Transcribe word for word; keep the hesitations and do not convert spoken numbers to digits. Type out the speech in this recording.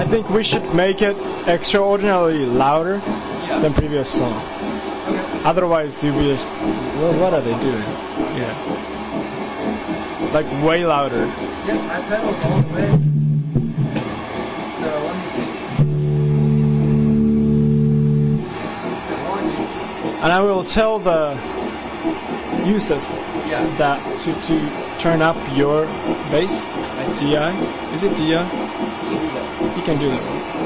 think we should make it extraordinarily louder Yeah. than previous song. Okay. Otherwise, you'll be just, well, what are they doing? Yeah. Like way louder. Yep, my pedal's all the way. So let me see. And I will tell the Yusuf Yeah. that to, to turn up your bass, I see. D I. Is it D I? You can do that. He can do that.